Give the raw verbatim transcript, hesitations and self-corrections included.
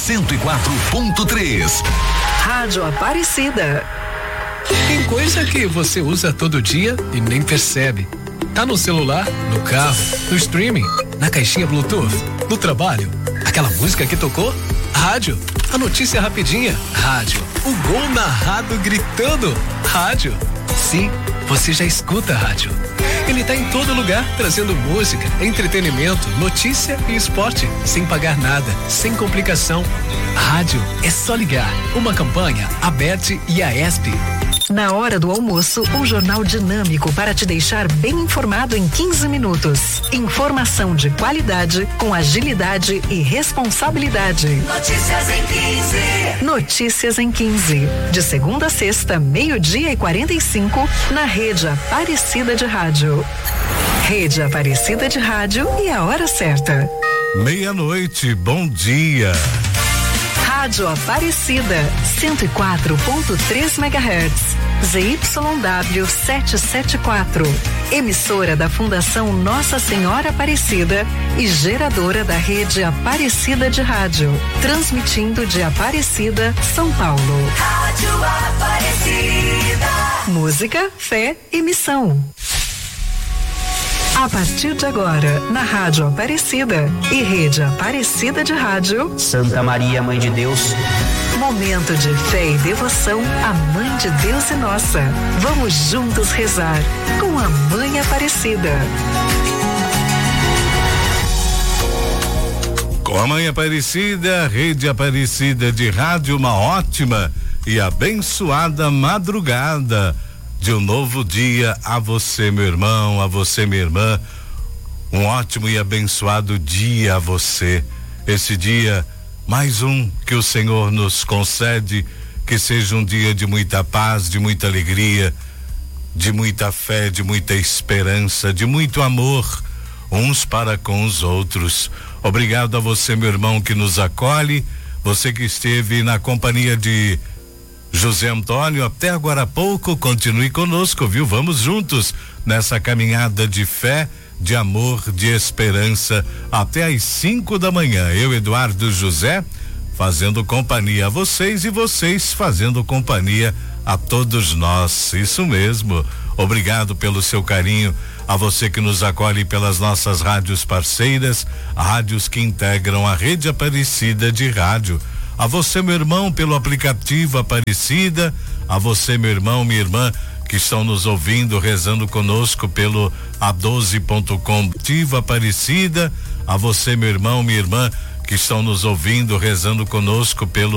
cento e quatro ponto três. Rádio Aparecida. Tem coisa que você usa todo dia e nem percebe. Tá no celular, no carro, no streaming, na caixinha Bluetooth, no trabalho. Aquela música que tocou? Rádio. A notícia rapidinha? Rádio. O gol narrado gritando? Rádio. Sim, você já escuta a rádio. Ele tá em todo lugar, trazendo música, entretenimento, notícia e esporte, sem pagar nada, sem complicação. Rádio é só ligar. Uma campanha, a B E T e a E S P. Na hora do almoço, um jornal dinâmico para te deixar bem informado em quinze minutos. Informação de qualidade, com agilidade e responsabilidade. Notícias em quinze. Notícias em quinze. De segunda a sexta, meio-dia e quarenta e cinco, na Rede Aparecida de Rádio. Rede Aparecida de Rádio e a hora certa. Meia-noite, bom dia. Rádio Aparecida, cento e quatro ponto três megahertz, Z Y W setecentos e setenta e quatro, emissora da Fundação Nossa Senhora Aparecida e geradora da Rede Aparecida de Rádio, transmitindo de Aparecida, São Paulo. Rádio Aparecida. Música, fé e missão. A partir de agora, na Rádio Aparecida e Rede Aparecida de Rádio, Santa Maria, Mãe de Deus. Momento de fé e devoção à Mãe de Deus e nossa. Vamos juntos rezar com a Mãe Aparecida. Com a Mãe Aparecida, Rede Aparecida de Rádio, uma ótima e abençoada madrugada de um novo dia a você, meu irmão, a você, minha irmã. Um ótimo e abençoado dia a você. Esse dia, mais um que o Senhor nos concede, que seja um dia de muita paz, de muita alegria, de muita fé, de muita esperança, de muito amor, uns para com os outros. Obrigado a você, meu irmão, que nos acolhe, você que esteve na companhia de José Antônio até agora há pouco, continue conosco, viu? Vamos juntos nessa caminhada de fé, de amor, de esperança, até às cinco da manhã. Eu, Eduardo José, fazendo companhia a vocês e vocês fazendo companhia a todos nós. Isso mesmo. Obrigado pelo seu carinho, a você que nos acolhe pelas nossas rádios parceiras, rádios que integram a Rede Aparecida de Rádio. A você, meu irmão, pelo aplicativo Aparecida, a você, meu irmão, minha irmã, que estão nos ouvindo, rezando conosco pelo A doze ponto com Ativa Aparecida, a você, meu irmão, minha irmã, que estão nos ouvindo, rezando conosco pelo